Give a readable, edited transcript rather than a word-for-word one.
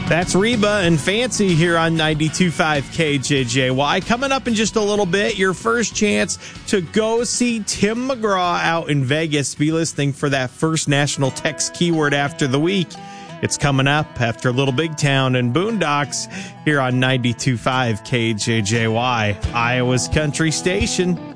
That's Reba and Fancy here on 92.5 KJJY. Coming up in just a little bit, your first chance to go see Tim McGraw out in Vegas. Be listening for that first national text keyword after the week. It's coming up after Little Big Town and Boondocks here on 92.5 KJJY, Iowa's country station.